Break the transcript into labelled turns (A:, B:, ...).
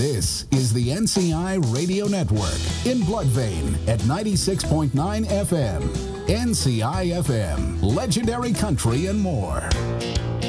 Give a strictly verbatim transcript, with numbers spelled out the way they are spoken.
A: This is the N C I Radio Network in Bloodvein at ninety-six point nine F M. N C I F M, legendary country and more.